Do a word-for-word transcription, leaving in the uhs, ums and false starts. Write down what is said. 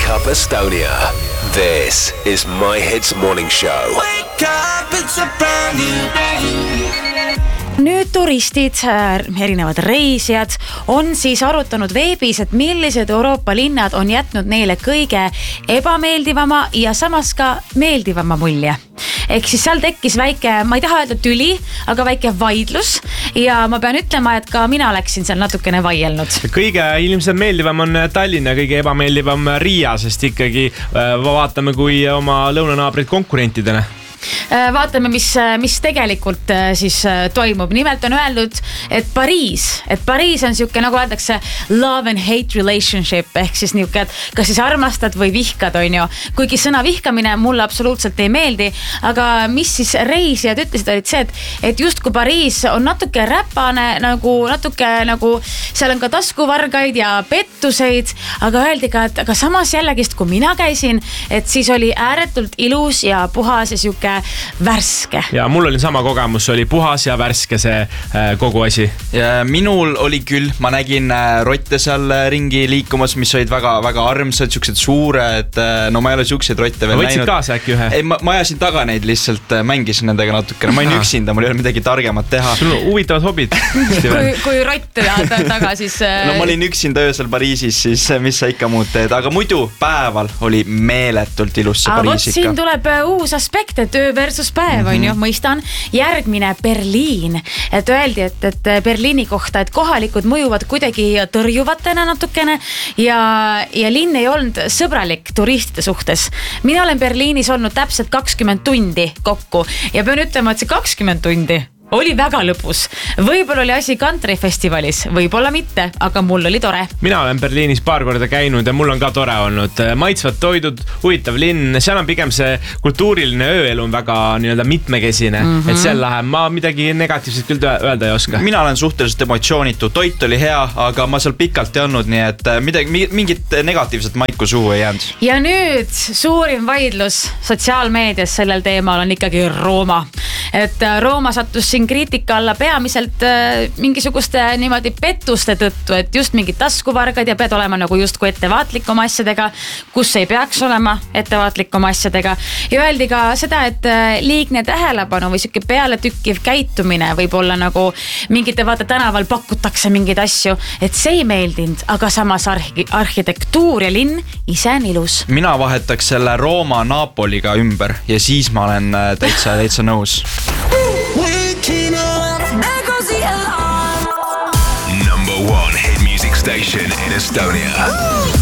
up Estonia. This is My Hits Morning Show. Wake up, it's a brand new day. Nüüd turistid, erinevad reisijad on siis arutanud veebis, et millised Euroopa linnad on jätnud neile kõige ebameeldivama ja samas ka meeldivama mulje. Ehk siis seal tekkis väike, ma ei taha öelda tüli, aga väike vaidlus ja ma pean ütlema, et ka mina läksin seal natukene vaielnud. Kõige ilmselt meeldivam on Tallinn ja kõige ebameeldivam Riia, sest ikkagi vaatame kui oma lõunanaabrid konkurentidena. Vaatame, mis, mis tegelikult siis toimub. Nimelt on öeldud, et Pariis, et Pariis on siuke, nagu öeldakse, love and hate relationship, ehk siis niuke, et kas siis armastad või vihkad, on ju. Kuigi sõna vihkamine mulle absoluutselt ei meeldi, aga mis siis reisijad ütlesid, olid see, et, et just kui Pariis on natuke räpane, nagu natuke nagu, seal on ka taskuvargaid ja pettuseid, aga öeldi ka, et aga samas jällegist, kui mina käisin, et siis oli ääretult ilus ja puhas ja siuke värske. Ja mul oli sama kogemus, oli puhas ja värske see äh, kogu asi. Ja minul oli küll, ma nägin äh, rotte seal ringi liikumas, mis olid väga, väga armsad, siuksed suured, äh, no ma ei ole siukseid rotte veel ma võtsid näinud. Kaasa äkki ühe? Ei, ma, ma ajasin taga neid lihtsalt, äh, mängisin nendega natukene, ma olin üksinda, mul ei ole midagi targemat teha. Sul on huvitavad hobid. kui, kui rott jääd taga, siis... Äh... No ma olin üksinda öösel Pariisis, siis mis sa ikka muud teed, aga muidu päeval oli meeletult ilus see Pariis ikka. Siin tuleb uus aspekt, et öö versus päev, on ju, mõistan. Järgmine Berliin, et öeldi, et, et Berliini kohta, et kohalikud mõjuvad kuidagi tõrjuvatena natukene ja, ja linn ei olnud sõbralik turistide suhtes. Mina olen Berliinis olnud täpselt kakskümmend tundi kokku ja pean ütlema, et see kakskümmend tundi oli väga lõpus. Võib-olla oli asi kantrifestivalis, võib-olla mitte, aga mul oli tore. Mina olen Berliinis paar korda käinud ja mul on ka tore olnud. Maitsvad toidud, huvitav linn, seal on pigem see kultuuriline ööelu on väga nii-öelda mitmekesine, mm -hmm. et seal läheb, ma midagi negatiivset küll öelda ei oska. Mina olen suhteliselt emotsioonitu, toit oli hea, aga ma seal pikalt ei olnud, nii et midagi, mingit negatiivset maiku suhu ei jäänud. Ja nüüd suurim vaidlus sotsiaalmeedias sellel teemal on ikkagi Rooma. Et Rooma sattus siin kriitika alla peamiselt äh, mingisuguste niimoodi pettuste tõttu, et just mingid taskuvargad ja pead olema nagu justkui ettevaatlik oma asjadega, kus ei peaks olema ettevaatlik oma asjadega. Ja öeldi ka seda, et äh, liigne tähelepanu või siuke pealetükkiv käitumine võib olla nagu mingite vaata tänaval pakutakse mingeid asju, et see ei meeldinud, aga samas arhi- arhitektuur ja linn ise on ilus. Mina vahetaks selle Rooma Napoliga ümber ja siis ma olen täitsa, täitsa nõus. Number one hit music station in Estonia.